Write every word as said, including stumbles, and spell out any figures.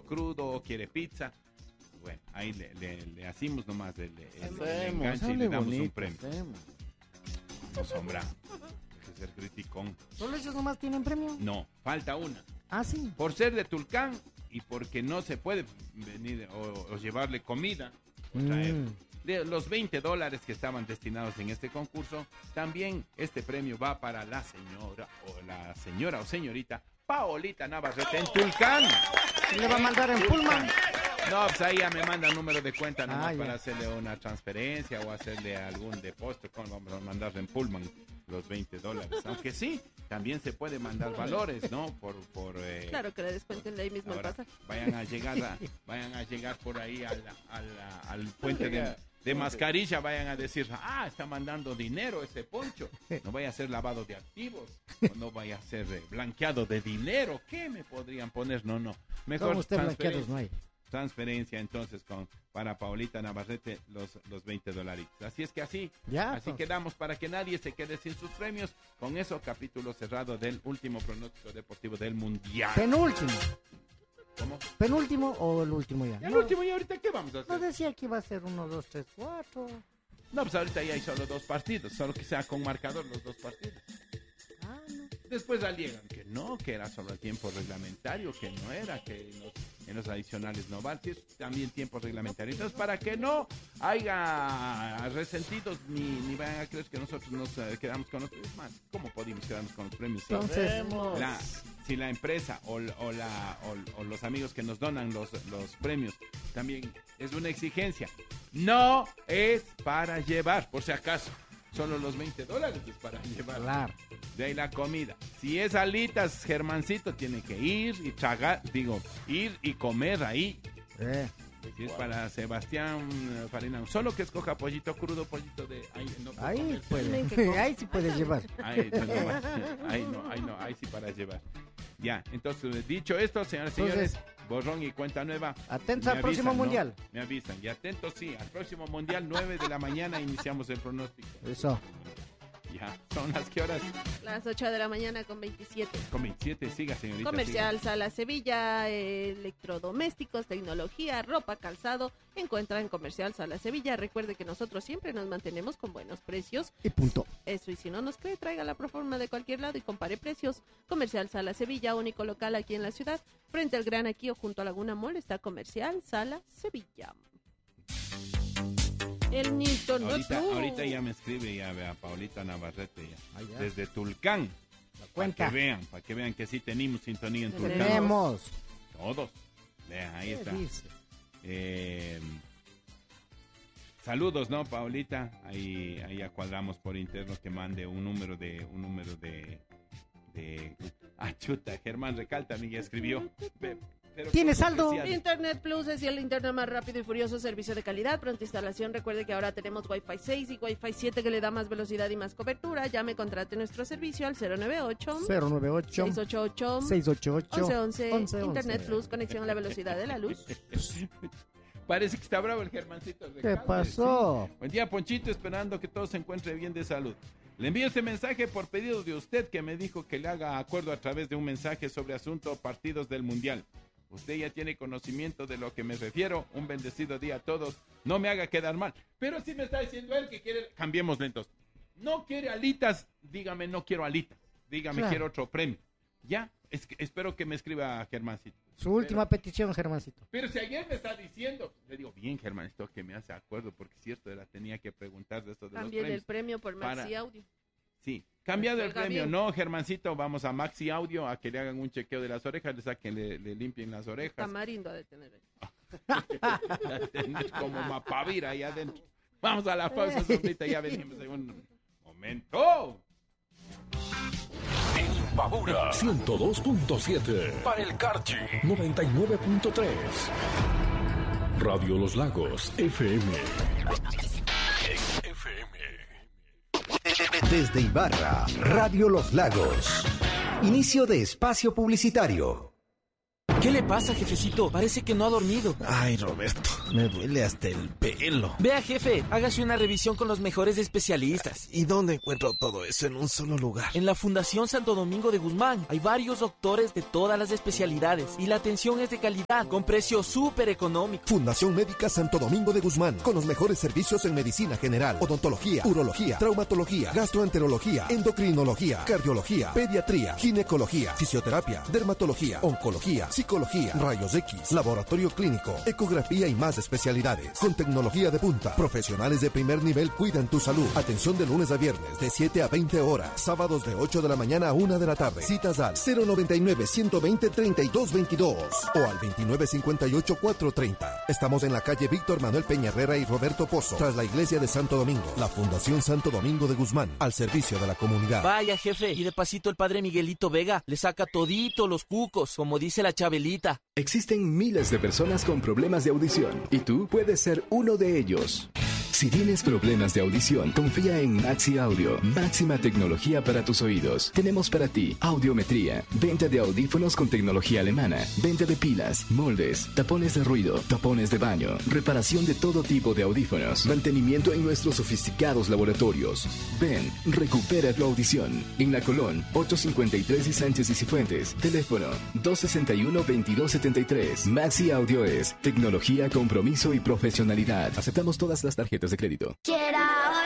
crudo o quiere pizza. Bueno, ahí le, le, le hacemos nomás el, el, Hacemos, el enganche y le damos bonito, un premio. hacemos. No, sombra. Hay que ser criticón. ¿Solo ellos nomás tienen premio? No, falta una. Ah, sí. Por ser de Tulcán y porque no se puede venir o, o llevarle comida, o traer. Mm. De los veinte dólares que estaban destinados en este concurso, también este premio va para la señora o la señora o señorita Paolita Navarrete en Tulcán. ¿Le va a mandar en Pullman? No, pues ahí ya me manda número de cuenta nomás Ah, ya. para hacerle una transferencia o hacerle algún depósito. ¿Cómo vamos a mandarle en Pullman los veinte dólares? Aunque sí, también se puede mandar valores, ¿no? Por, por eh, Claro que le descuenten de ahí mismo el ahora, pasaje. vayan a llegar a, vayan a llegar por ahí al, al, al puente de, de Mascarilla, vayan a decir, ah, está mandando dinero ese Poncho. No vaya a ser lavado de activos, o no vaya a ser eh, blanqueado de dinero. ¿Qué me podrían poner? No, no. Mejor Como usted transferencia. blanqueados no hay. Transferencia entonces con para Paolita Navarrete los, los veinte dolaritos. Así es que así, Ya, así pues. quedamos para que nadie se quede sin sus premios. Con eso, capítulo cerrado del último pronóstico deportivo del Mundial. Penúltimo. ¿Cómo? ¿Penúltimo o el último ya? El No, último, ¿y ahorita qué vamos a hacer? no decía que iba a ser uno, dos, tres, cuatro. No, pues ahorita ya hay solo dos partidos, solo que sea con marcador los dos partidos. Ah, no. Después alegan que no, que era solo el tiempo reglamentario, que no era, que en los, en los adicionales no va, que es también tiempo reglamentario. Entonces, para que no haya resentidos ni, ni vayan a creer que nosotros nos eh, quedamos con los premios, más, ¿cómo podemos quedarnos con los premios? Entonces, La, si la empresa o, o, la, o, o los amigos que nos donan los, los premios también es una exigencia, no es para llevar, por si acaso. Solo los veinte dólares es para llevar. Claro. De ahí la comida. Si es alitas, Germancito tiene que ir y tragar, digo, ir y comer ahí. Eh. Si es para Sebastián eh, Farina, solo que escoja pollito crudo, pollito de... Ahí, no puedo Ahí comer. puede. Ahí sí puedes llevar. Ahí, no, no, ahí no, ahí no, ahí sí para llevar. Ya, entonces, dicho esto, señoras y señores, Entonces, borrón y cuenta nueva. atentos Me al próximo avisan, ¿no? mundial. Me avisan, y atentos, sí, al próximo mundial, nueve de la mañana, iniciamos el pronóstico. Eso. Ya, son las que horas. Las ocho de la mañana con veintisiete. Con veintisiete, siga, señorita. Comercial Sala Sevilla, eh, electrodomésticos, tecnología, ropa, calzado. Encuentra en Comercial Sala Sevilla. Recuerde que nosotros siempre nos mantenemos con buenos precios. Y punto. Eso, y si no nos cree, traiga la proforma de cualquier lado y compare precios. Comercial Sala Sevilla, único local aquí en la ciudad. Frente al Gran Aquío, junto a Laguna Mall, está Comercial Sala Sevilla. El Nilton no Ahorita, tú. ahorita ya me escribe ya vea Paolita Navarrete ya. Ah, ya. Desde Tulcán. Para Cuenta. que vean, para que vean que sí tenemos sintonía en Tulcán. Tenemos. Todos. Vean, ahí ¿Qué está. dice? Eh, saludos, ¿no, Paolita? Ahí, ahí ya cuadramos por interno que mande un número de, un número de, de... Ah, chuta, Germán Recalta a mí ya escribió. Ve, pero ¿Tiene cosas saldo? especiales. Internet Plus es el internet más rápido y furioso, servicio de calidad, pronta instalación. Recuerde que ahora tenemos Wi-Fi seis y Wi-Fi siete que le da más velocidad y más cobertura. Llame, contrate nuestro servicio al cero nueve ocho, cero nueve ocho, seis ocho ocho, seis ocho ocho, once once. once once. Internet Plus, conexión a la velocidad de la luz. Parece que está bravo el Germancito. ¿Qué Recalde, pasó? sí. Buen día, Ponchito, esperando que todo se encuentre bien de salud. Le envío este mensaje por pedido de usted que me dijo que le haga acuerdo a través de un mensaje sobre asunto partidos del Mundial. Usted ya tiene conocimiento de lo que me refiero. Un bendecido día a todos. No me haga quedar mal. Pero si me está diciendo él que quiere... Cambiemos lentos. No quiere alitas. Dígame, no quiero alitas. Dígame, Claro. quiero otro premio. Ya, es que, espero que me escriba Germancito. Su última petición, Germancito. Pero si ayer me está diciendo, le digo, bien, Germancito, que me hace acuerdo, porque es cierto, la tenía que preguntar de esto de También los el premios. premio por Maxi Para- Audio. Sí, cambiado el Oiga, premio, bien. no, Germancito, vamos a Maxi Audio a que le hagan un chequeo de las orejas, le saquen, le, le limpien las orejas. Tamarindo ha de tener ahí. Como mapavira ahí adentro. Vamos a la pausa, sombrita, ya venimos en un momento. Imbabura ciento dos punto siete. Para el Carchi noventa y nueve punto tres. Radio Los Lagos F M. F M. Desde Ibarra, Radio Los Lagos. Inicio de espacio publicitario. ¿Qué le pasa, jefecito? Parece que no ha dormido. Ay, Roberto, me duele hasta el pelo. Vea, jefe, hágase una revisión con los mejores especialistas. ¿Y dónde encuentro todo eso en un solo lugar? En la Fundación Santo Domingo de Guzmán. Hay varios doctores de todas las especialidades y la atención es de calidad, con precio súper económico. Fundación Médica Santo Domingo de Guzmán, con los mejores servicios en medicina general, odontología, urología, traumatología, gastroenterología, endocrinología, cardiología, pediatría, ginecología, fisioterapia, dermatología, oncología, psicología, rayos X, laboratorio clínico, ecografía y más especialidades. Con tecnología de punta, profesionales de primer nivel cuidan tu salud. Atención de lunes a viernes de siete a veinte horas, sábados de ocho de la mañana a una de la tarde. Citas al cero noventa y nueve, ciento veinte, treinta y dos veintidós o al veintinueve cincuenta y ocho, cuatrocientos treinta. Estamos en la calle Víctor Manuel Peña Herrera y Roberto Pozo, tras la iglesia de Santo Domingo. La Fundación Santo Domingo de Guzmán, al servicio de la comunidad. Vaya, jefe, y de pasito el padre Miguelito Vega le saca todito los cucos, como dice la Chabelita. Existen miles de personas con problemas de audición y tú puedes ser uno de ellos. Si tienes problemas de audición, confía en Maxi Audio, máxima tecnología para tus oídos. Tenemos para ti audiometría, venta de audífonos con tecnología alemana, venta de pilas, moldes, tapones de ruido, tapones de baño, reparación de todo tipo de audífonos, mantenimiento en nuestros sofisticados laboratorios. Ven, recupera tu audición. En La Colón, ochocientos cincuenta y tres y Sánchez y Cifuentes. Teléfono dos sesenta y uno, veintidós setenta y tres. Maxi Audio es tecnología, compromiso y profesionalidad. Aceptamos todas las tarjetas de crédito. Quiero